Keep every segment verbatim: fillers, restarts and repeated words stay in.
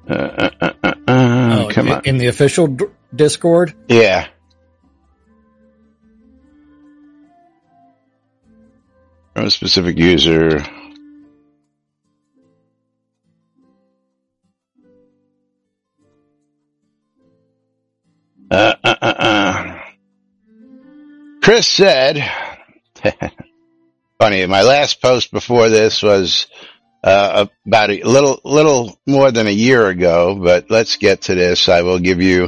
Uh, uh, uh, uh, uh, oh, come in, on. in the official d- Discord? Yeah. From a specific user. Uh, uh, uh, uh. Chris said, funny, my last post before this was uh, about a little, little more than a year ago, but let's get to this. I will give you,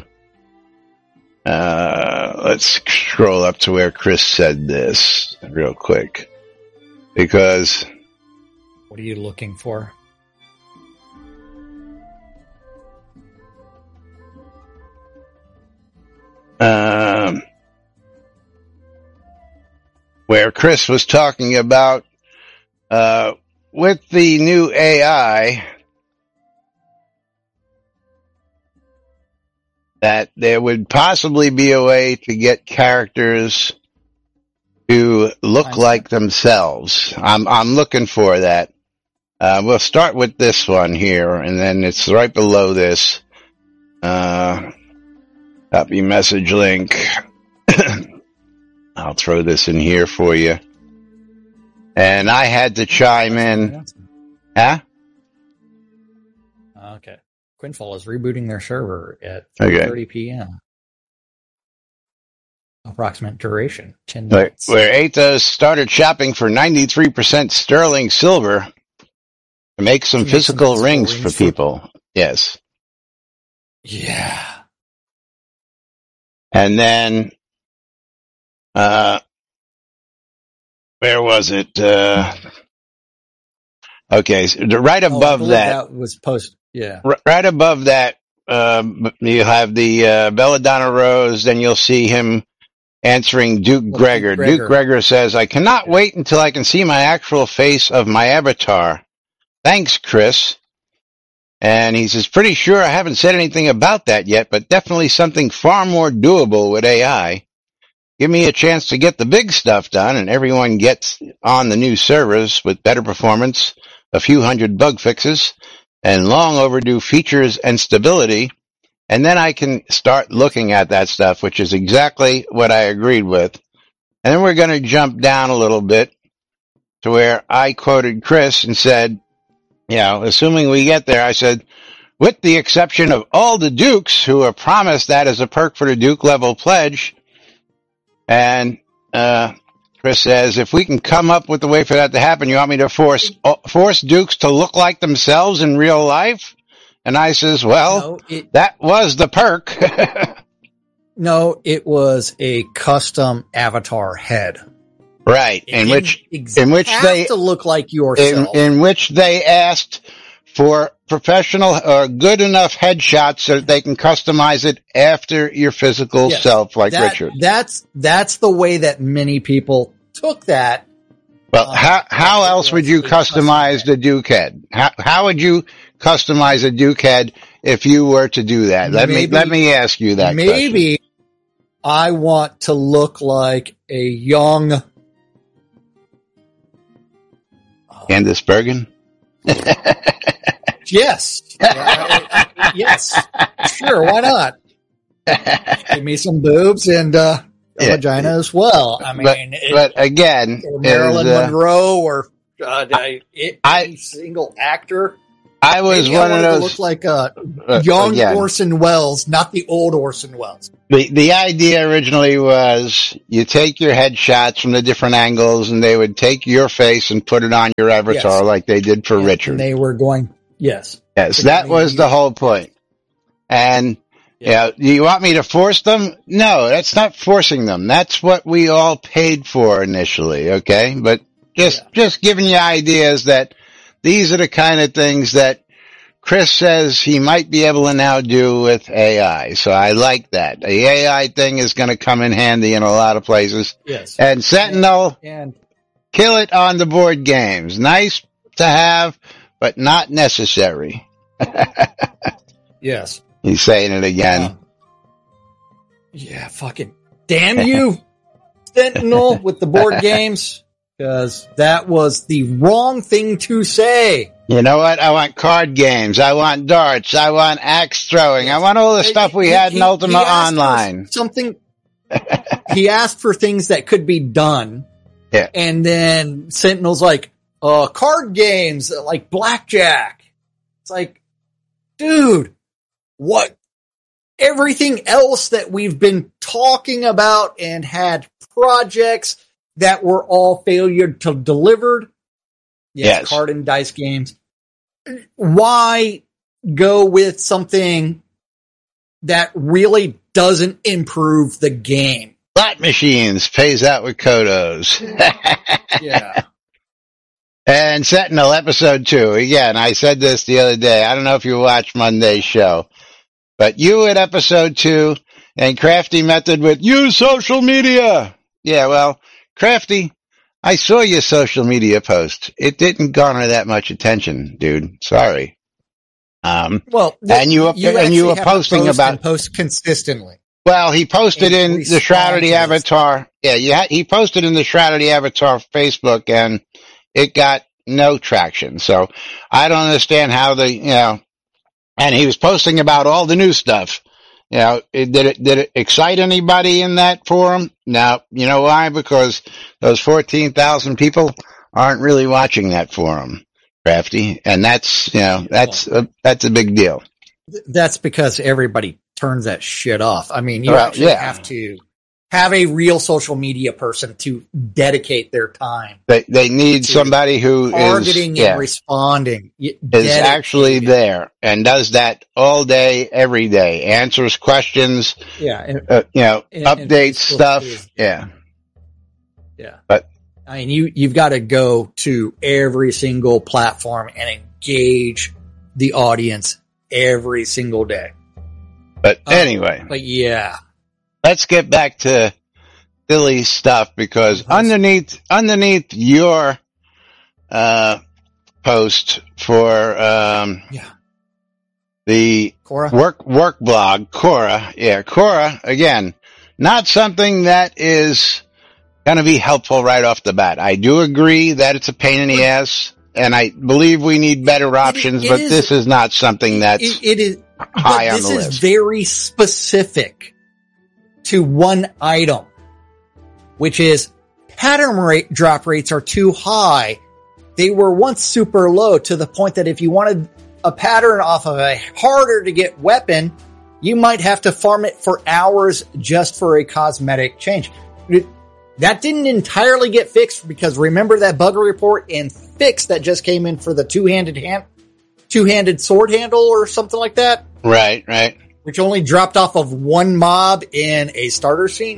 uh, let's scroll up to where Chris said this real quick, because. What are you looking for? Um, where Chris was talking about, uh, with the new A I, that there would possibly be a way to get characters to look like themselves. I'm, I'm looking for that. Uh, we'll start with this one here, and then it's right below this. Uh, copy message link. I'll throw this in here for you. And I had to chime in. Huh? Okay. Quinfall is rebooting their server at Okay. three thirty p.m. Approximate duration, ten minutes. Where Athos started shopping for ninety-three percent sterling silver to make some To make physical some rings, physical for rings people. Yes. Yeah. And then, uh, where was it? Uh, okay, so right Oh, I above believe that, that was post. Yeah. r- right above that, um, you have the uh, Belladonna Rose. Then you'll see him answering Duke Well, Gregor. Duke Duke Gregor. Gregor says, "I cannot Yeah. wait until I can see my actual face of my avatar. Thanks, Chris." And he says, "Pretty sure I haven't said anything about that yet, but definitely something far more doable with A I. Give me a chance to get the big stuff done, and everyone gets on the new servers with better performance, a few hundred bug fixes, and long overdue features and stability. And then I can start looking at that stuff," which is exactly what I agreed with. And then we're going to jump down a little bit to where I quoted Chris and said, you know, assuming we get there, I said, "With the exception of all the Dukes who are promised that as a perk for the Duke level pledge." And, uh, Chris says, "If we can come up with a way for that to happen, you want me to force, force Dukes to look like themselves in real life?" And I says, well, No, it, that was the perk. no, it was a custom avatar head. Right. In which, in which have they, to look like in, yourself. in which they asked for professional or good enough headshots so that they can customize it after your physical Yes, self, like that, Richard. That's, that's the way that many people took that. Well, um, how, how else would you customize the Duke head? How, how would you customize a Duke head if you were to do that? Let Maybe- me, let me ask you that question. Maybe I want to look like a young Candice Bergen? Yes. Uh, yes. Sure. Why not? Give me some boobs and uh, a Yeah. vagina as well. I mean, But, it, but again, or Marilyn is, uh, Monroe or uh, I, it, I- any single actor. I was Maybe I one of wanted to those. look like a uh, young again, Orson Welles, not the old Orson Welles. The the idea originally was you take your headshots from the different angles, and they would take your face and put it on your avatar, Yes. like they did for And- Richard. And they were going, yes. Yes, But that I was mean, the whole point. And Yeah. yeah, do you want me to force them? No, that's not forcing them. That's what we all paid for initially. Okay, but just Yeah. just giving you ideas that these are the kind of things that Chris says he might be able to now do with A I. So I like that. The A I thing is going to come in handy in a lot of places. Yes. And Sentinel, And kill it on the board games. Nice to have, but not necessary. yes. He's saying it again. Uh, yeah, fucking damn you, Sentinel, with the board games. because that was the wrong thing to say. You know what? I want card games. I want darts. I want axe throwing. I want all the stuff we he, had he, in Ultima Online. Something. He asked for things that could be done. Yeah. And then Sentinel's like, uh, card games, like blackjack. It's like, dude, what? Everything else that we've been talking about and had projects that were all failure to delivered. Yes, yes. Card and dice games. Why go with something that really doesn't improve the game? Slot machines pays out with Kodos. Yeah. And Sentinel episode two. Again, I said this the other day. I don't know if you watched Monday's show, but you at episode two and Crafty Method with use social media. Yeah, well, Crafty, I saw your social media post. It didn't garner that much attention, dude. Sorry. Um, well, and you, you and you were posting post about and post consistently. Well, he posted in the Shroud of the Avatar. Yeah, you had, he posted in the Shroud of the Avatar Facebook, and it got no traction. So I don't understand how the, you know, and he was posting about all the new stuff. You know, it, did it, did it excite anybody in that forum? No. You know why? Because those fourteen thousand people aren't really watching that forum, Crafty. And that's, you know, that's, a, that's a big deal. That's because everybody turns that shit off. I mean, you well, actually yeah. have to have a real social media person to dedicate their time. They they need somebody who targeting is, yeah, and responding is actually there and does that all day, every day. Answers questions. Yeah, and, uh, you know, and, updates and stuff. is, yeah, yeah. But I mean, you you've got to go to every single platform and engage the audience every single day. But um, anyway, but yeah. Let's get back to silly stuff because mm-hmm. underneath underneath your uh, post for um, yeah. the Cora? work work blog, Cora, yeah, Cora, again, not something that is going to be helpful right off the bat. I do agree that it's a pain in the ass, and I believe we need better options, it, it but is, this is not something that's it, it is high on the list. This is very specific to one item, which is pattern rate drop rates are too high. They were once super low to the point that if you wanted a pattern off of a harder to get weapon, you might have to farm it for hours just for a cosmetic change. That didn't entirely get fixed because remember that bug report and fix that just came in for the two-handed hand, two-handed sword handle or something like that? Right, right. Which only dropped off of one mob in a starter scene.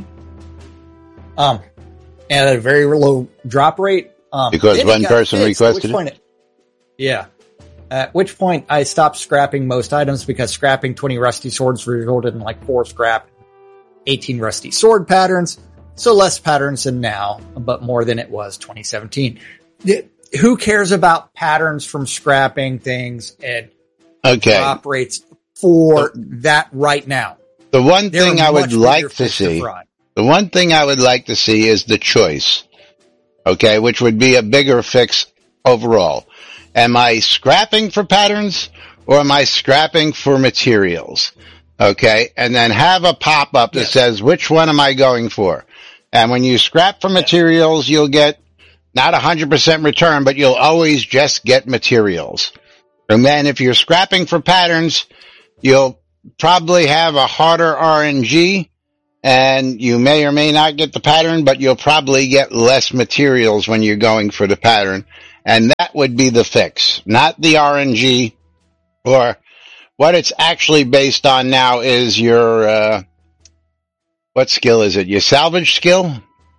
Um, at a very low drop rate. Um, because one person fixed, requested it? it? Yeah. At which point I stopped scrapping most items because scrapping twenty rusty swords resulted in like four scrap, eighteen rusty sword patterns. So less patterns than now, but more than it was twenty seventeen. Who cares about patterns from scrapping things and okay. drop rates for that right now? The one They're thing I would like to see, the one thing I would like to see is the choice. Okay, which would be a bigger fix overall. Am I scrapping for patterns or am I scrapping for materials? Okay, and then have a pop-up that yes. says, which one am I going for? And when you scrap for materials, you'll get not one hundred percent return, but you'll always just get materials. And then if you're scrapping for patterns, you'll probably have a harder R N G, and you may or may not get the pattern, but you'll probably get less materials when you're going for the pattern. And that would be the fix, not the R N G, or what it's actually based on now is your, uh, what skill is it? Your salvage skill?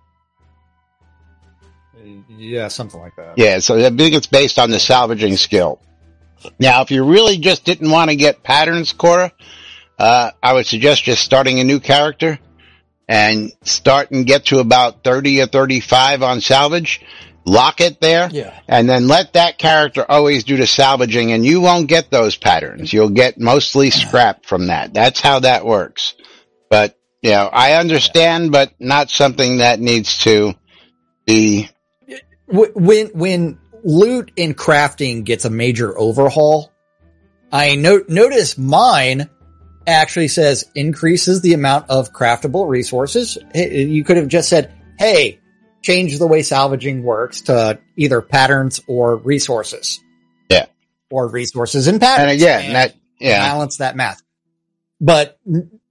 Yeah, something like that. Yeah, so I think it's based on the salvaging skill. Now, if you really just didn't want to get patterns, Cora, uh, I would suggest just starting a new character and start and get to about thirty or thirty-five on salvage. Lock it there, yeah. and then let that character always do the salvaging, and you won't get those patterns. You'll get mostly scrap from that. That's how that works. But, you know, I understand, but not something that needs to be when when loot and crafting gets a major overhaul, I no- notice mine actually says increases the amount of craftable resources. You could have just said, hey, change the way salvaging works to either patterns or resources. Yeah. Or resources and patterns. And again, and that, yeah. balance that math. But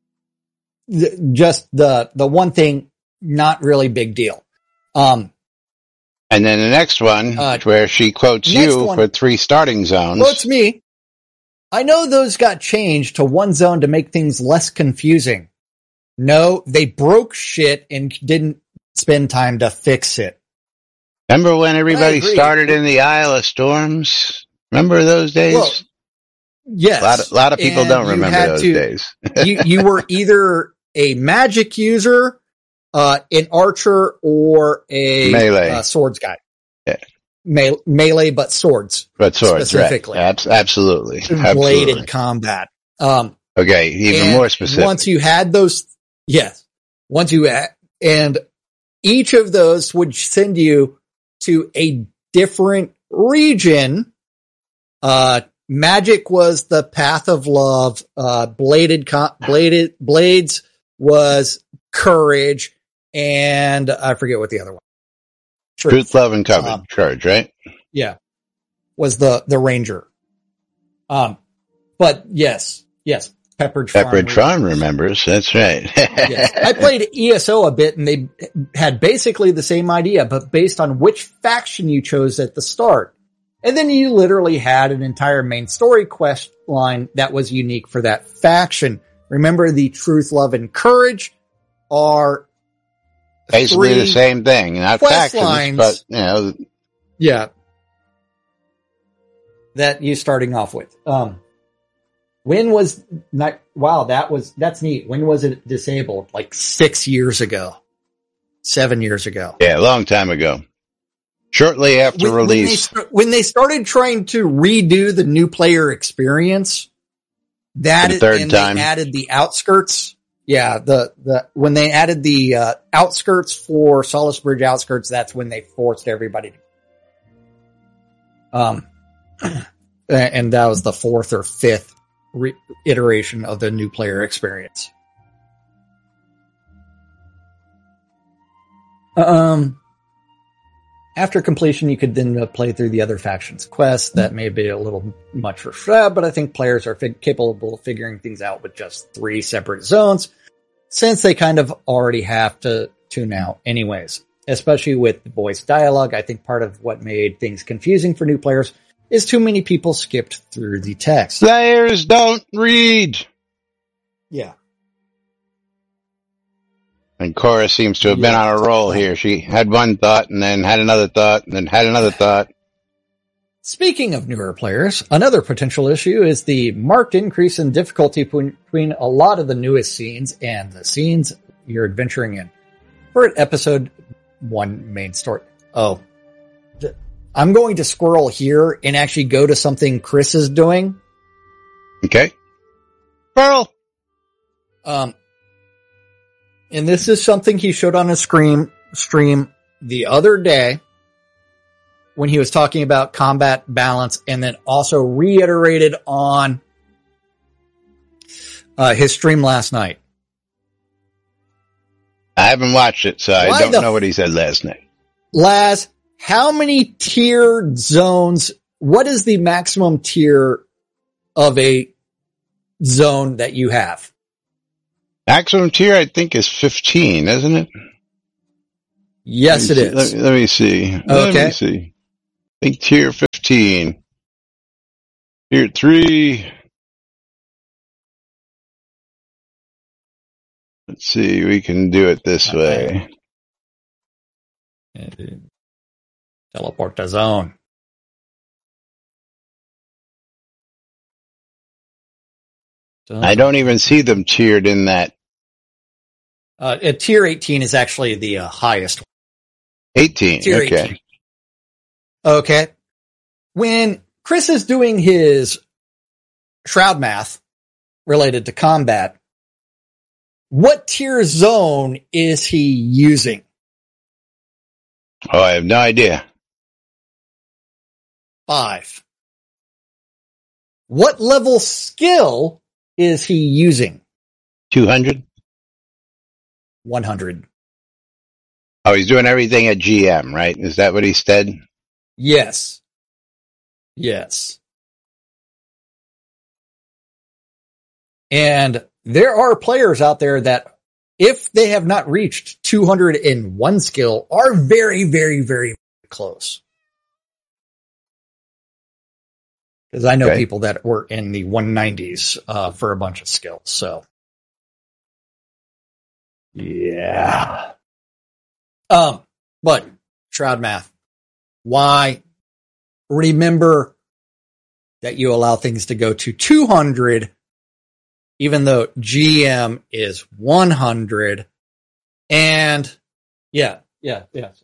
th- just the, the one thing, not really big deal. Um, and then the next one, uh, where she quotes you one, for three starting zones. Quotes me. I know those got changed to one zone to make things less confusing. No, they broke shit and didn't spend time to fix it. Remember when everybody started in the Isle of Storms? Remember those days? Well, yes. A lot of, a lot of people and don't remember those to, days. you, you were either a magic user, uh, an archer, or a melee uh, swords guy. Yeah. Me- melee, but swords. But swords, specifically. Right. Abs- absolutely. Bladed absolutely. combat. Um, okay, even more specific. Once you had those, yes. Once you had, and each of those would send you to a different region. Uh, magic was the path of love. Uh, bladed, com- bladed, blades was courage. And I forget what the other one. Truth, Truth love, and courage, um, courage, right? Yeah. Was the, the ranger. Um, but yes, yes. Pepperidge Farm. Pepperidge Farm remembers. That's right. Yes. I played E S O a bit and they had basically the same idea, but based on which faction you chose at the start. And then you literally had an entire main story quest line that was unique for that faction. Remember, the Truth, Love, and Courage are basically the same thing, not factions, lines, but you know, yeah, that you starting off with. Um, when was not? Wow, that was that's neat. When was it disabled? Like six years ago, seven years ago. Yeah, a long time ago. Shortly after when, release, when they, when they started trying to redo the new player experience, that the third and time they added the outskirts. Yeah, the, the, when they added the, uh, outskirts for Solace Bridge outskirts, that's when they forced everybody to, um, and that was the fourth or fifth re- iteration of the new player experience. Um, after completion, you could then uh, play through the other factions' quests. That may be a little much for Shred, but I think players are fig- capable of figuring things out with just three separate zones, since they kind of already have to tune out anyways. Especially with the voice dialogue, I think part of what made things confusing for new players is too many people skipped through the text. Players don't read! Yeah. And Cora seems to have been on a roll here. She had one thought and then had another thought and then had another thought. Speaking of newer players, another potential issue is the marked increase in difficulty between a lot of the newest scenes and the scenes you're adventuring in. For episode one main story. Oh, I'm going to squirrel here and actually go to something Chris is doing. Okay. Squirrel! Um, And this is something he showed on his screen, stream the other day when he was talking about combat balance, and then also reiterated on uh, his stream last night. I haven't watched it, so I Why don't the know what he said last night. Laz, how many tiered zones, what is the maximum tier of a zone that you have? Maximum tier, I think, is fifteen, isn't it? Yes, it is. Let, let me see. Okay. Let me see. I think tier fifteen. Tier three. Let's see. We can do it this Okay. way. Teleport to zone. I don't even see them tiered in that. Uh, at tier eighteen is actually the uh, highest. eighteen. Tier okay. eighteen. Okay. When Chris is doing his shroud math related to combat, what tier zone is he using? Oh, I have no idea. Five. What level skill is he using? two hundred? one hundred. Oh, he's doing everything at G M, right? Is that what he said? Yes. Yes. And there are players out there that, if they have not reached two hundred one skill, are very, very, very close. Because I know Okay. people that were in the one nineties uh, for a bunch of skills. So, yeah. Um, but Shroud Math, why? Remember that you allow things to go to two hundred, even though G M is one hundred. And yeah, yeah, yes.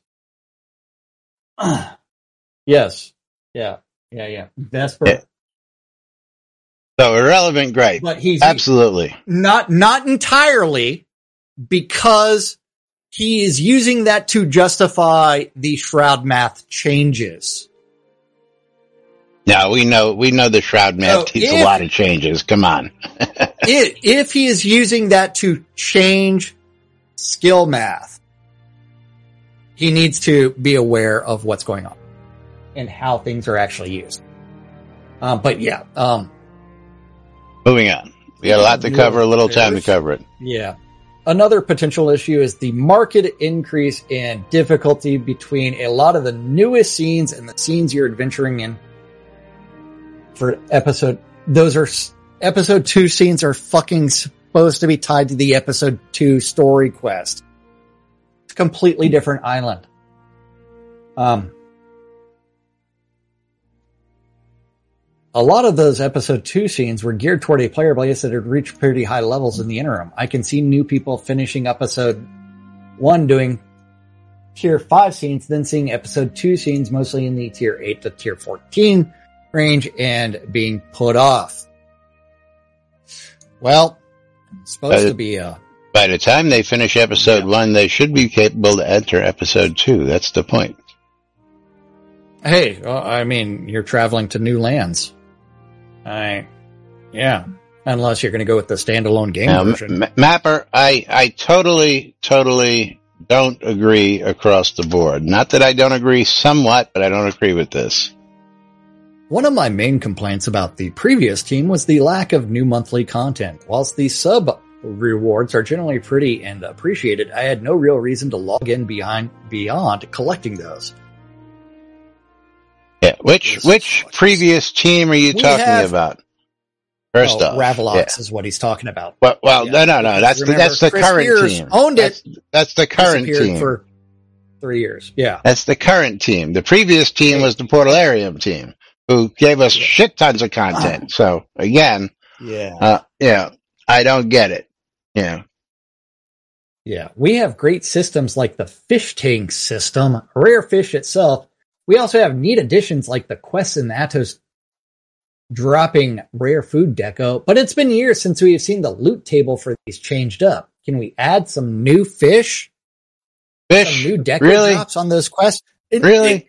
Yes. Yeah. Yeah, yeah. Vesper. Yeah. So irrelevant, great. But he's Absolutely. not, not entirely, because he is using that to justify the Shroud Math changes. No, we know, we know the Shroud Math So keeps if- a lot of changes. Come on. If, if he is using that to change skill math, he needs to be aware of what's going on and how things are actually used. Um, but yeah, um, Moving on. We got a lot to cover, a little time to cover it. yeah. Another potential issue is the marked increase in difficulty between a lot of the newest scenes and the scenes you're adventuring in for episode. Those are episode two scenes are fucking supposed to be tied to the episode two story quest. It's a completely different island. Um, A lot of those episode two scenes were geared toward a player base that had reached pretty high levels in the interim. I can see new people finishing episode one doing tier five scenes, then seeing episode two scenes mostly in the tier eight to tier fourteen range and being put off. Well, it's supposed Uh, to be a... By the time they finish episode Yeah. one, they should be capable to enter episode two. That's the point. Hey, well, I mean, you're traveling to new lands. I, yeah. Unless you're going to go with the standalone game Now, version. M- Mapper, I, I totally, totally don't agree across the board. Not that I don't agree somewhat, but I don't agree with this. One of my main complaints about the previous team was the lack of new monthly content. Whilst the sub rewards are generally pretty and appreciated, I had no real reason to log in behind beyond collecting those. Yeah, which This which sucks. previous team are you We talking have- about? First oh, off, Ravalox yeah. is what he's talking about. Well, well, Yeah, no, no, no. because That's the, remember, that's the Chris current Spears team. owned it. That's, that's the current Disappeared team. for three years. Yeah. That's the current team. The previous team was the Portalarium team, who gave us Yeah. shit tons of content. So again, Yeah. uh, yeah, I don't get it. Yeah. Yeah. We have great systems like the fish tank system, rare fish itself. We also have neat additions like the quests in Atos dropping rare food deco, but it's been years since we have seen the loot table for these changed up. Can we add some new fish? Fish, Some new deco really? drops on those quests? It- Really? it-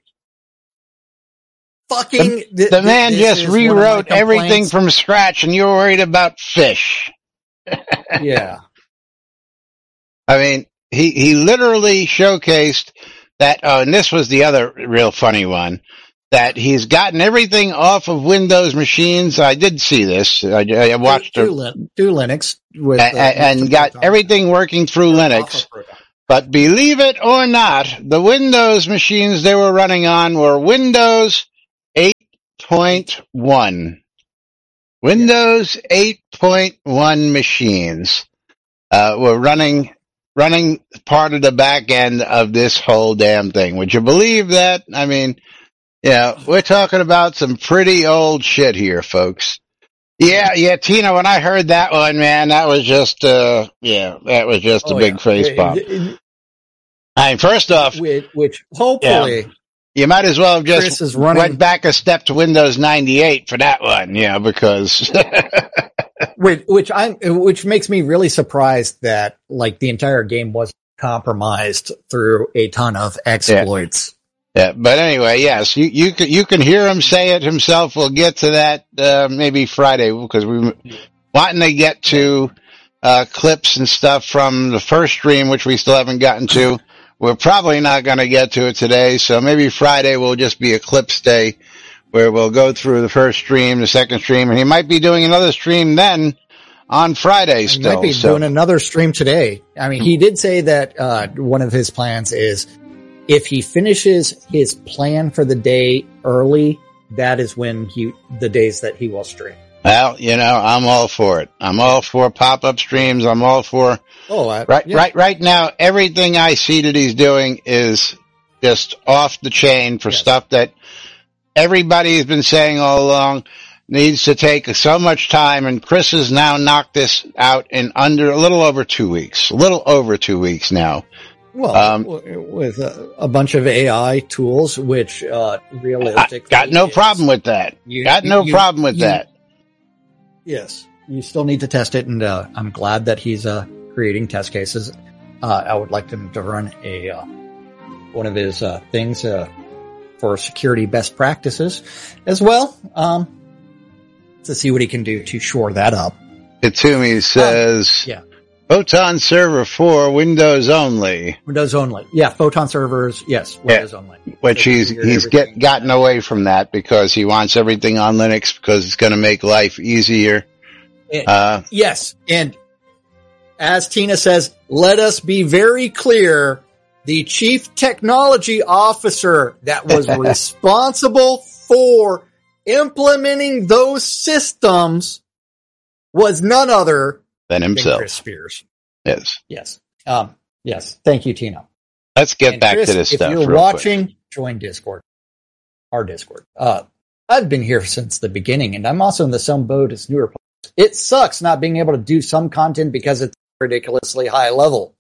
fucking th- The th- man this just is one of my rewrote everything complaints. from scratch and you're worried about fish. Yeah. I mean, he, he literally showcased that, oh, and this was the other real funny one, that he's gotten everything off of Windows machines. I did see this. I, I watched do, it. Lin- do Linux with A- a- and got everything working through Linux. But believe it or not, the Windows machines they were running on were Windows eight point one. Windows eight point one machines uh, were running running part of the back end of this whole damn thing. Would you believe that? I mean, yeah, we're talking about some pretty old shit here, folks. Yeah, yeah, Tina, when I heard that one, man, that was just, uh, yeah, that was just a Oh, big yeah. face It- bump. it- it- I mean, first off, which, which hopefully you might as well have Chris just is running- went back a step to Windows ninety-eight for that one, you know, because which, which I'm, which makes me really surprised that like the entire game wasn't compromised through a ton of exploits. Yeah, but anyway, yes, you, you can, you can hear him say it himself. We'll get to that, uh, maybe Friday, because we wanting to get to, uh, clips and stuff from the first stream, which we still haven't gotten to. We're probably not going to get to it today. So maybe Friday will just be a clips day where we'll go through the first stream, the second stream, and he might be doing another stream then on Friday still. He might be so. doing another stream today. I mean, he did say that, uh, one of his plans is, if he finishes his plan for the day early, that is when he, the days that he will stream. Well, you know, I'm all for it. I'm all for pop-up streams. I'm all for, oh, I, right, yeah. right, right now, everything I see that he's doing is just off the chain for yes. stuff that everybody has been saying all along needs to take so much time. And Chris has now knocked this out in under a little over two weeks, a little over two weeks now. Well, um, with a, a bunch of A I tools, which, uh, realistically. Got no problem with that. You, got no you, problem with you, that. Yes. You still need to test it. And, uh, I'm glad that he's, uh, creating test cases. Uh, I would like him to run a, uh, one of his, uh, things, uh, for security best practices as well. Um, to see what he can do to shore that up. Katsumi says, um, yeah. Photon Server four, Windows only. Windows only. Yeah, Photon servers, yes, Windows yeah. only. Which so he's, he's get, gotten away from that because he wants everything on Linux because it's going to make life easier. And, uh, yes, and as Tina says, let us be very clear, the chief technology officer that was responsible for implementing those systems was none other than himself. Chris Spears. Yes. Yes. Um, yes. Thank you, Tina. Let's get and back Chris, to this if stuff. If you're real watching, quick. join Discord. Our Discord. Uh, I've been here since the beginning, and I'm also in the same boat as newer players. It sucks not being able to do some content because it's ridiculously high level.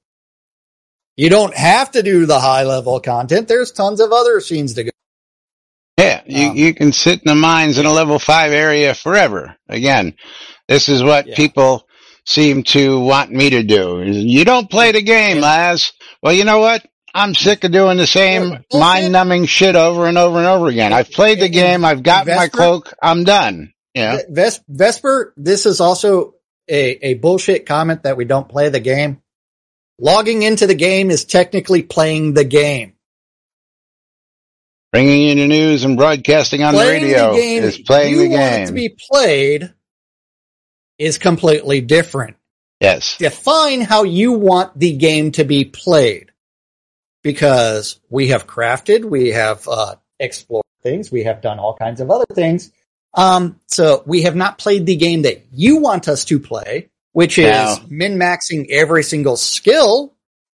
You don't have to do the high level content. There's tons of other scenes to go. Yeah, you, um, you can sit in the mines in a level five area forever. Again, this is what yeah. people seem to want me to do. You don't play the game, Laz. Well, you know what? I'm sick of doing the same mind-numbing shit over and over and over again. I've played the game. I've got my cloak. I'm done. Yeah. Ves- Vesper, this is also a, a bullshit comment that we don't play the game. Logging into the game is technically playing the game. Bringing in the news and broadcasting on playing the radio the game is playing the game. You want it to be played is completely different. Yes. Define how you want the game to be played. Because we have crafted, we have uh explored things, we have done all kinds of other things. Um, so we have not played the game that you want us to play, which is now, min-maxing every single skill.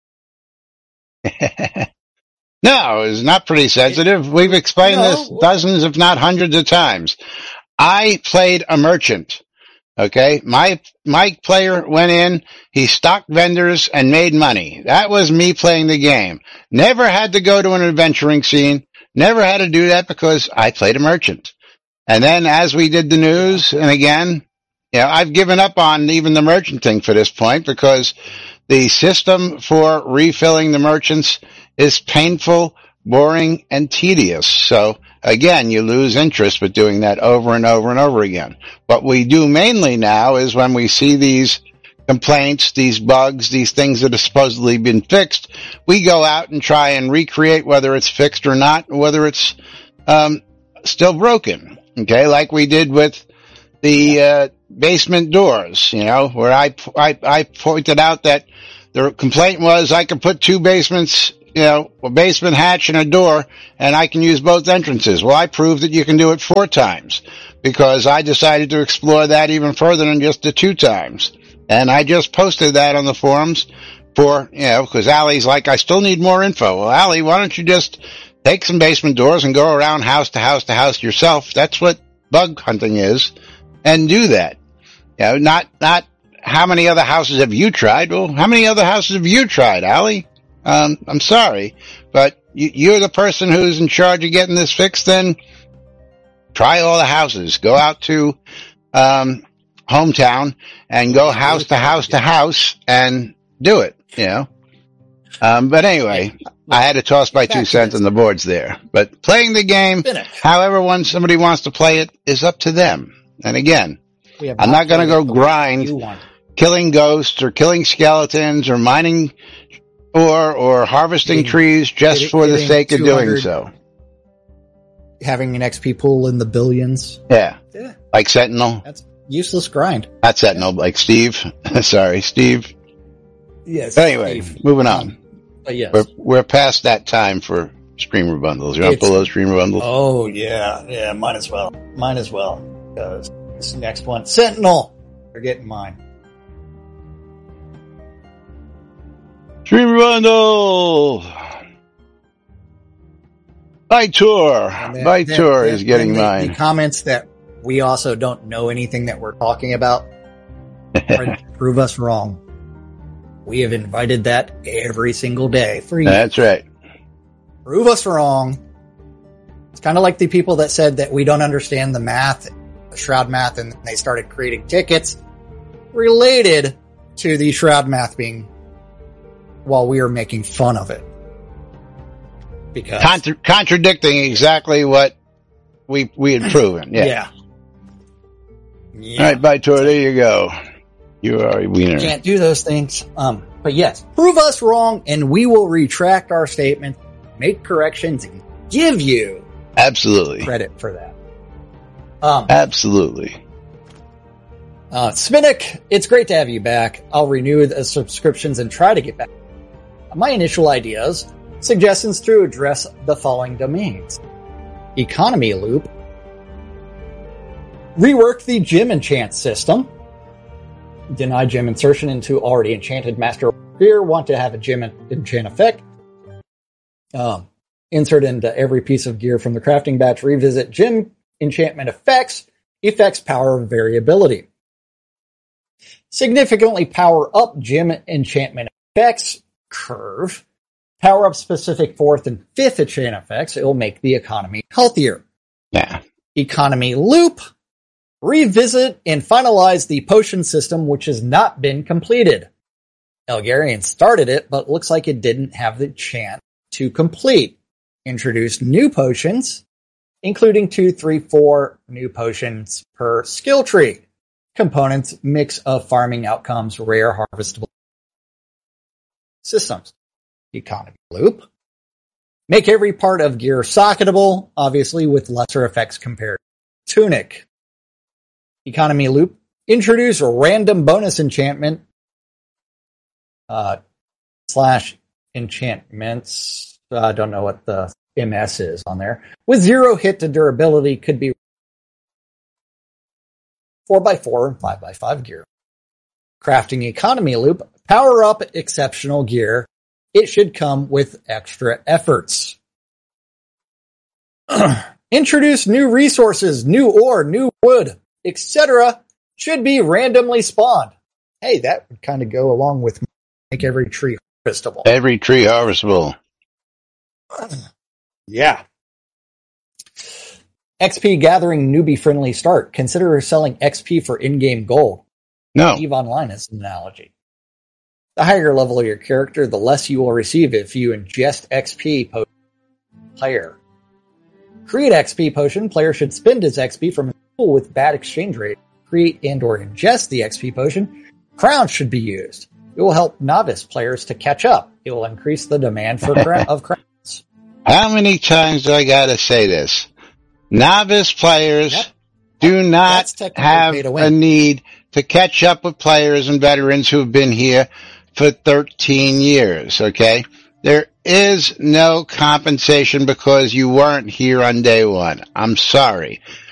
No, it's not pretty sensitive. We've explained no. this dozens, if not hundreds of times. I played a merchant. Okay. My, my player went in, he stocked vendors and made money. That was me playing the game. Never had to go to an adventuring scene. Never had to do that because I played a merchant. And then as we did the news, and again, you know, I've given up on even the merchant thing for this point because the system for refilling the merchants is painful, boring, and tedious. So again, you lose interest with doing that over and over and over again. What we do mainly now is when we see these complaints, these bugs, these things that have supposedly been fixed, we go out and try and recreate whether it's fixed or not, whether it's um still broken. Okay, like we did with the uh basement doors, you know, where I, I, I pointed out that the complaint was I could put two basements, you know, a basement hatch and a door, and I can use both entrances. Well, I proved that you can do it four times because I decided to explore that even further than just the two times. And I just posted that on the forums for, you know, because Allie's like, I still need more info. Well, Allie, why don't you just take some basement doors and go around house to house to house yourself? That's what bug hunting is, and do that. You know, not, not how many other houses have you tried? Well, how many other houses have you tried, Allie? Um, I'm sorry, but you, you're the person who's in charge of getting this fixed. Then try all the houses. Go out to, um, hometown and go house to house to house and do it, you know. Um, but anyway, I had to toss my Back two to cents this. on the boards there. But playing the game, Finish. however one somebody wants to play it, is up to them. And again, We have I'm not going to played go it the way grind you want. killing ghosts or killing skeletons or mining or or harvesting Getting- trees just getting- for the getting sake of doing two hundred so. Having an X P pool in the billions. Yeah. Yeah, Like Sentinel. that's useless grind. Not Sentinel, like Steve. Sorry, Steve. Yes. Anyway, moving on. But yes. We're, we're past that time for streamer bundles. You want to It's- pull those streamer bundles? Oh yeah, yeah, mine as well. Mine as well. Because this next one, Sentinel, they're getting mine. Streamer bundle! Vitor! And then- Vitor then- is getting then the, mine. The comments that we also don't know anything that we're talking about try to prove us wrong. We have invited that every single day for you. That's right. Prove us wrong. It's kind of like the people that said that we don't understand the math, the Shroud math, and they started creating tickets related to the Shroud math being while we were making fun of it. Because Contra- contradicting exactly what we we had proven. Yeah. yeah. Yeah. All right, Vitor, there you go. You are a wiener. Can't do those things. Um, but yes, prove us wrong and we will retract our statement, make corrections, and give you Absolutely. credit for that. Um, Absolutely. uh, Spinnick, it's great to have you back. I'll renew the subscriptions and try to get back. My initial ideas, suggestions to address the following domains. Economy loop. Rework the gem enchant system. Deny gem insertion into already enchanted master gear. Want to have a gem enchant effect. Um, insert into every piece of gear from the crafting batch. Revisit gem enchantment effects. Effects power variability. Significantly power up gem enchantment effects curve. Power up specific fourth and fifth enchant effects. It will make the economy healthier. Yeah. Economy loop. Revisit and finalize the potion system, which has not been completed. Elgarian started it, but looks like it didn't have the chance to complete. Introduce new potions, including two, three, four new potions per skill tree. Components, mix of farming outcomes, rare harvestable systems. Economy loop. Make every part of gear socketable, obviously with lesser effects compared to Tunic. Economy loop. Introduce a random bonus enchantment uh, slash enchantments. I uh, don't know what the M S is on there. With zero hit to durability, could be four by four and five by five gear. Crafting economy loop. Power up exceptional gear. It should come with extra efforts. Introduce new resources, new ore, new wood, et cetera. Should be randomly spawned. Hey, that would kind of go along with make every tree harvestable. Every tree harvestable. Yeah. X P gathering newbie friendly start. Consider selling X P for in-game gold. No. EVE Online is an analogy. The higher level of your character, the less you will receive if you ingest X P potion player. Create X P potion. Player should spend his X P from a pool with bad exchange rate. Create and or ingest the X P potion. Crowns should be used. It will help novice players to catch up. It will increase the demand for cra- of crowns. How many times do I gotta say this? Novice players Yep. do not That's technically have pay to win. a need to catch up with players and veterans who have been here for thirteen years, okay? There is no compensation because you weren't here on day one. I'm sorry.